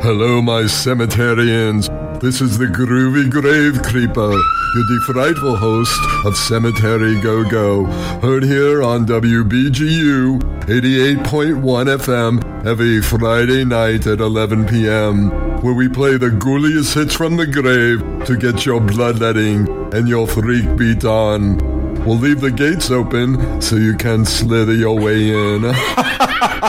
Hello, my cemeterians. This is the Groovy Grave Creeper, your frightful host of Cemetery Go-Go, heard here on WBGU 88.1 FM every Friday night at 11 p.m., where we play the ghouliest hits from the grave to get your bloodletting and your freak beat on. We'll leave the gates open so you can slither your way in.